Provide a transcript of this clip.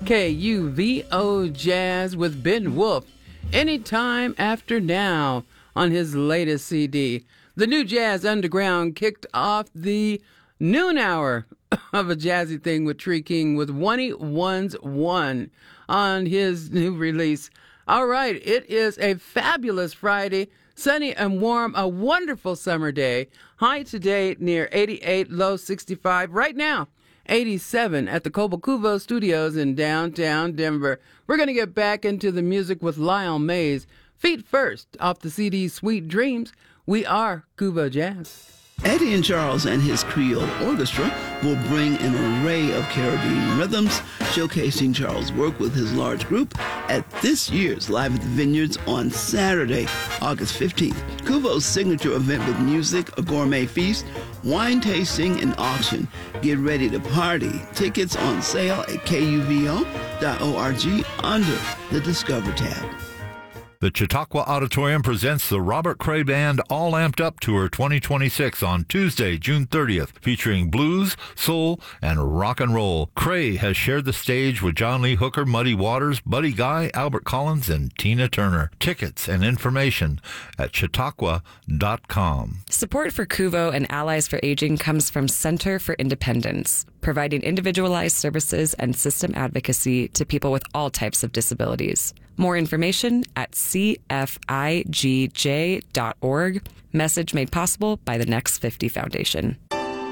KUVO Jazz with Ben Wolf, Anytime After Now, on his latest CD. The New Jazz Underground kicked off the noon hour of a jazzy thing with Tree King with 1E1's One on his new release. All right, it is a fabulous Friday, sunny and warm, a wonderful summer day. High today near 88, low 65. Right now, 87 at the Cobo Studios in downtown Denver. We're going to get back into the music with Lyle Mays. Feet first, off the CD Sweet Dreams. We are Cuba Jazz. Eddie and Charles and his Creole Orchestra will bring an array of Caribbean rhythms, showcasing Charles' work with his large group at this year's Live at the Vineyards on Saturday, August 15th. Cuvo's signature event with music, a gourmet feast, wine tasting, and auction. Get ready to party. Tickets on sale at kuvo.org under the Discover tab. The Chautauqua Auditorium presents the Robert Cray Band All Amped Up Tour 2026 on Tuesday, June 30th, featuring blues, soul, and rock and roll. Cray has shared the stage with John Lee Hooker, Muddy Waters, Buddy Guy, Albert Collins, and Tina Turner. Tickets and information at chautauqua.com. Support for Cuvo and Allies for Aging comes from Center for Independence, providing individualized services and system advocacy to people with all types of disabilities. More information at cfijj.org. Message made possible by the Next 50 Foundation.